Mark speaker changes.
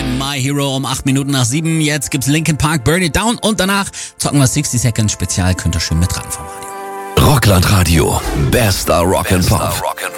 Speaker 1: Time, My Hero um 8 Minuten nach 7. Jetzt gibt's Linkin Park, Burn It Down und danach zocken wir 60 Seconds Spezial. Könnt ihr schön mit ran vom Radio.
Speaker 2: Rockland Radio. Bester Rock and Pop.